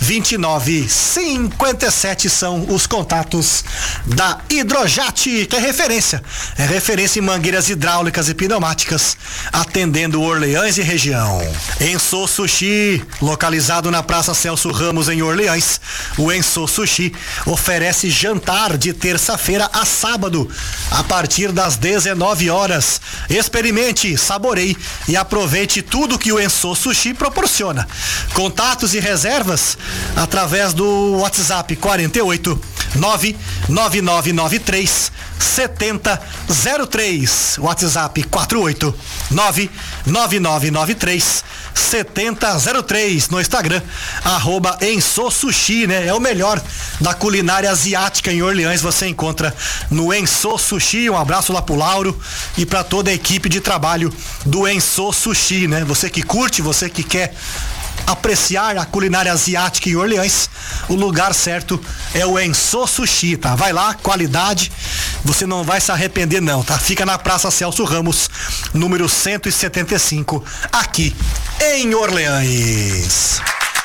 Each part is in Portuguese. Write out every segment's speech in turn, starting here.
2957 são os contatos da Hidrojat, que é referência em mangueiras hidráulicas e pneumáticas, atendendo Orleans e região. Enso Sushi, localizado na Praça Celso Ramos em Orleans, o Enso Sushi oferece jantar de terça-feira a sábado, a partir das 19 horas. Experimente, saboreie e aproveite tudo que o Enso Sushi proporciona. Contatos e reservas através do WhatsApp 48 99993 7003. WhatsApp 48 99993 7003. No Instagram, @Enso Sushi, né? É o melhor da culinária asiática em Orleans. Você encontra no Enso Sushi. Um abraço lá pro Lauro e pra toda a equipe de trabalho do Enso Sushi, né? Você que curte, você que quer apreciar a culinária asiática em Orleans, o lugar certo é o Enso Sushi, tá? Vai lá, qualidade, você não vai se arrepender não, tá? Fica na Praça Celso Ramos, número 175, aqui em Orleans.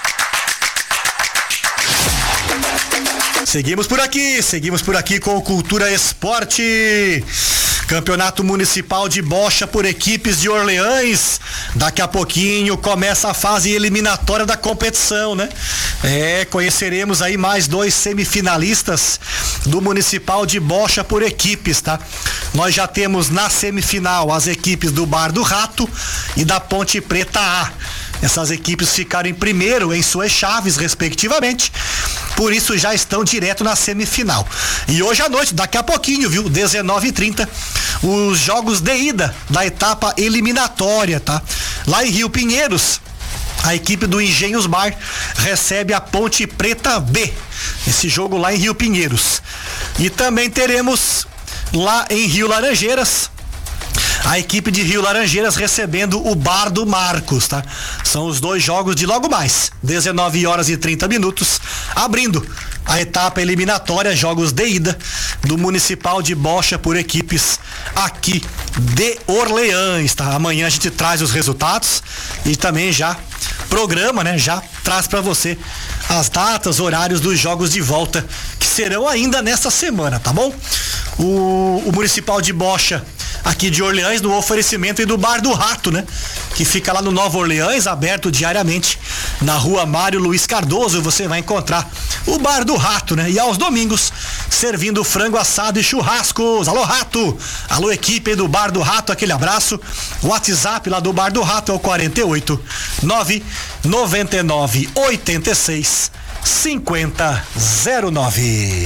Seguimos por aqui com o Cultura Esporte. Campeonato Municipal de Bocha por equipes de Orleans. Daqui a pouquinho começa a fase eliminatória da competição, né? Conheceremos aí mais 2 semifinalistas do Municipal de Bocha por equipes, tá? Nós já temos na semifinal as equipes do Bar do Rato e da Ponte Preta A. Essas equipes ficaram em primeiro em suas chaves, respectivamente. Por isso já estão direto na semifinal. E hoje à noite, daqui a pouquinho, viu? 19h30, os jogos de ida da etapa eliminatória, tá? Lá em Rio Pinheiros, a equipe do Engenhos Bar recebe a Ponte Preta B. Esse jogo lá em Rio Pinheiros. E também teremos lá em Rio Laranjeiras a equipe de Rio Laranjeiras recebendo o Bar do Marcos, tá? São os 2 jogos de logo mais, 19h30, abrindo a etapa eliminatória, jogos de ida do Municipal de Bocha por equipes aqui de Orleans, tá? Amanhã a gente traz os resultados e também já programa, né? Já traz para você as datas, horários dos jogos de volta, que serão ainda nesta semana, tá bom? O Municipal de Bocha aqui de Orleans, no oferecimento e do Bar do Rato, né? Que fica lá no Nova Orleans, aberto diariamente na Rua Mário Luiz Cardoso. Você vai encontrar o Bar do Rato, né? E aos domingos, servindo frango assado e churrascos. Alô, Rato! Alô, equipe do Bar do Rato, aquele abraço. O WhatsApp lá do Bar do Rato é o 48 999 86 5009.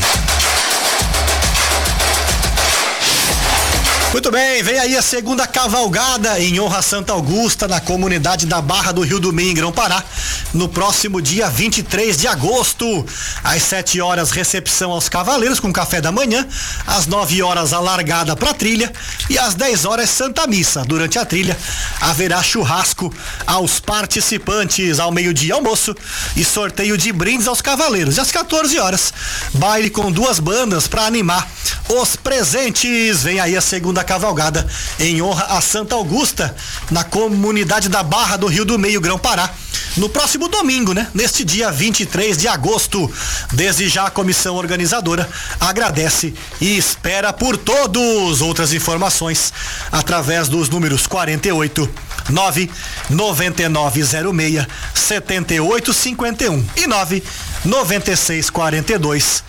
Muito bem, vem aí a segunda cavalgada em honra a Santa Augusta, na comunidade da Barra do Rio do Meio, em Grão-Pará, no próximo dia 23 de agosto. Às 7 horas, recepção aos cavaleiros com café da manhã, às 9 horas a largada pra trilha e às 10 horas Santa Missa. Durante a trilha haverá churrasco aos participantes, ao meio-dia almoço e sorteio de brindes aos cavaleiros. E às 14 horas, baile com 2 bandas para animar os presentes. Vem aí a segunda cavalgada em honra a Santa Augusta, na comunidade da Barra do Rio do Meio, Grão-Pará, no próximo domingo, né? Neste dia 23 de agosto. Desde já a comissão organizadora agradece e espera por todos. Outras informações através dos números 48 99906 7851 e 99642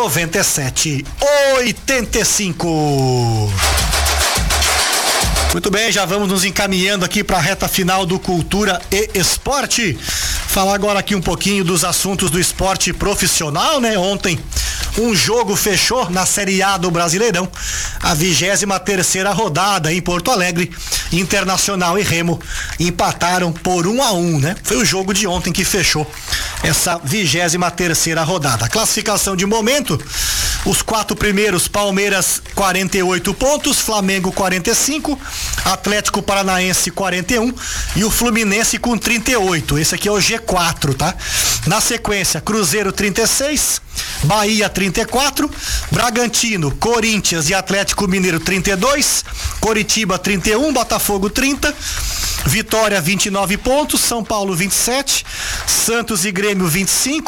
9785. Muito bem, já vamos nos encaminhando aqui para a reta final do Cultura e Esporte. Falar agora aqui um pouquinho dos assuntos do esporte profissional, né? Ontem um jogo fechou na Série A do Brasileirão, a 23ª rodada em Porto Alegre. Internacional e Remo empataram por 1-1, né? Foi o jogo de ontem que fechou essa 23ª rodada. A classificação de momento: os 4 primeiros, Palmeiras 48 pontos, Flamengo 45, Atlético Paranaense 41 e o Fluminense com 38. Esse aqui é o G4, tá? Na sequência, Cruzeiro 36, Bahia 34, Bragantino, Corinthians e Atlético Mineiro 32, Coritiba 31, Botafogo 30, Vitória 29 pontos, São Paulo 27, Santos e Grêmio 25,